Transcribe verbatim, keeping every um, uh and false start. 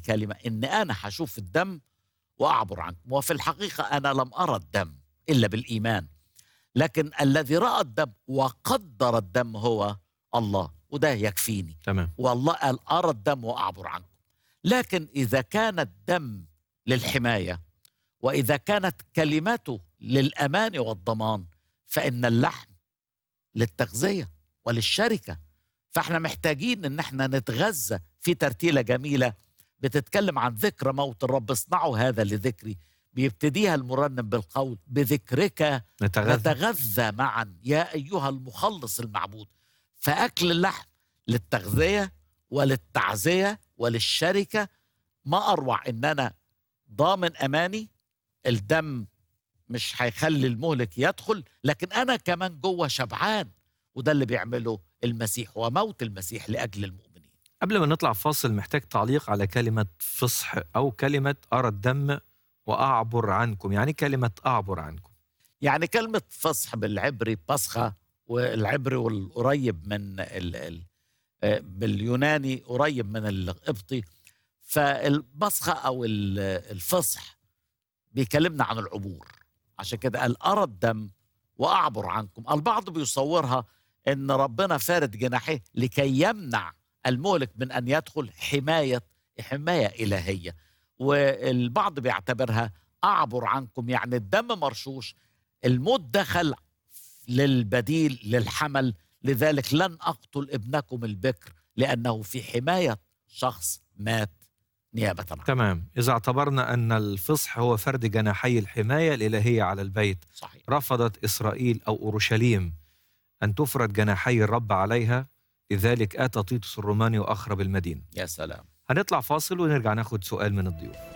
كلمة إن أنا هشوف الدم وأعبر عنكم. وفي الحقيقة أنا لم أرى الدم إلا بالإيمان، لكن الذي رأى الدم وقدر الدم هو الله، وده يكفيني. تمام. والله قال أرى الدم وأعبر عنكم. لكن إذا كان الدم للحماية وإذا كانت كلمته للأمان والضمان، فإن اللحم للتغذية وللشركة. فإحنا محتاجين إن احنا نتغذى في ترتيلة جميلة بتتكلم عن ذكر موت الرب. اصنعوا هذا لذكري، بيبتديها المرنم بالقول بذكرك نتغذى. نتغذى معا يا أيها المخلص المعبود. فأكل اللحم للتغذية وللتعزية وللشركة. ما أروع إن أنا ضامن أماني، الدم مش هيخلي المهلك يدخل، لكن أنا كمان جوه شبعان. وده اللي بيعمله المسيح وموت المسيح لأجل المؤمنين. قبل ما نطلع فاصل محتاج تعليق على كلمة فصح أو كلمة أرى الدم وأعبر عنكم. يعني كلمة أعبر عنكم، يعني كلمة فصح بالعبري بصخة، والعبري والقريب من ال ال باليوناني قريب من القبطي. فالبصخة أو الفصح بيكلمنا عن العبور. عشان كده قال أرى الدم وأعبر عنكم. البعض بيصورها إن ربنا فارد جناحيه لكي يمنع المهلك من أن يدخل، حماية حماية إلهية. والبعض بيعتبرها أعبر عنكم يعني الدم مرشوش، الموت دخل للبديل للحمل، لذلك لن أقتل ابنكم البكر لأنه في حماية شخص مات نيابة عنه. تمام. إذا اعتبرنا أن الفصح هو فرد جناحي الحماية الإلهية على البيت، صحيح. رفضت إسرائيل أو أورشليم أن تفرد جناحي الرب عليها، لذلك آتى تيتوس الروماني وأخرب المدينة. يا سلام. هنطلع فاصل ونرجع ناخد سؤال من الضيوف.